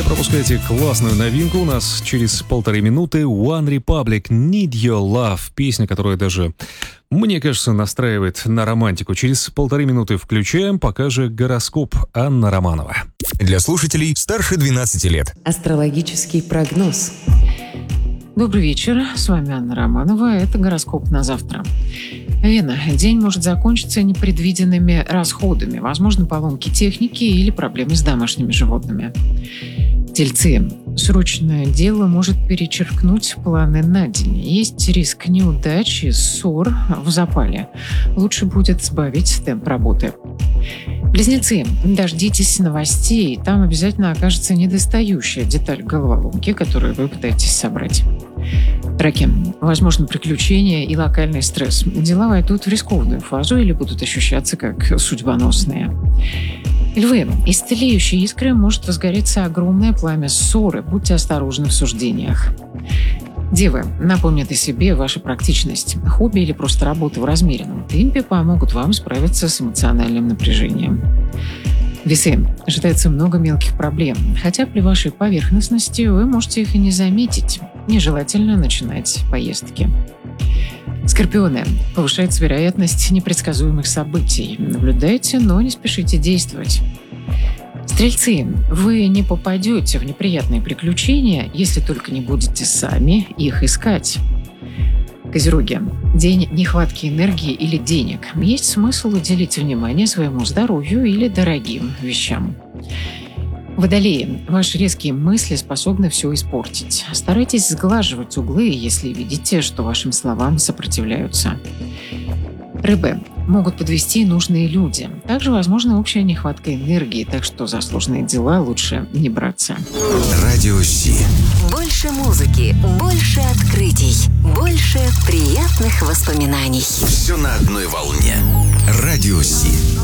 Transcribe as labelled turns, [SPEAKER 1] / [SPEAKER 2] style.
[SPEAKER 1] пропускайте классную новинку. У нас через 1,5 минуты One Republic Need Your Love. Песня, которая даже, мне кажется, настраивает на романтику. Через 1,5 минуты включаем, пока же гороскоп Анна Романова.
[SPEAKER 2] Для слушателей старше 12 лет.
[SPEAKER 3] Астрологический прогноз.
[SPEAKER 4] Добрый вечер, с вами Анна Романова, это гороскоп на завтра. Вена. День может закончиться непредвиденными расходами, возможно, поломки техники или проблемы с домашними животными. Тельцы. Срочное дело может перечеркнуть планы на день. Есть риск неудач и ссор в запале. Лучше будет сбавить темп работы. Близнецы. Дождитесь новостей, там обязательно окажется недостающая деталь головоломки, которую вы пытаетесь собрать. Раки. Возможно, приключения и локальный стресс. Дела войдут в рискованную фазу или будут ощущаться как судьбоносные. Львы. Из тлеющей искры может возгореться огромное пламя ссоры. Будьте осторожны в суждениях. Девы. Напомнят о себе ваша практичность. Хобби или просто работа в размеренном темпе помогут вам справиться с эмоциональным напряжением. Весы. Ожидается много мелких проблем. Хотя при вашей поверхностности вы можете их и не заметить. Нежелательно начинать поездки. Скорпионы. Повышается вероятность непредсказуемых событий. Наблюдайте, но не спешите действовать. Стрельцы. Вы не попадете в неприятные приключения, если только не будете сами их искать. Козероги. День нехватки энергии или денег. Есть смысл уделить внимание своему здоровью или дорогим вещам. Водолеи. Ваши резкие мысли способны все испортить. Старайтесь сглаживать углы, если видите, что вашим словам сопротивляются. Рыбы. Могут подвести нужные люди. Также возможна общая нехватка энергии, так что за сложные дела лучше не браться.
[SPEAKER 2] Радио Си.
[SPEAKER 5] Больше музыки, больше открытий, больше приятных воспоминаний.
[SPEAKER 2] Все на одной волне. Радио Си.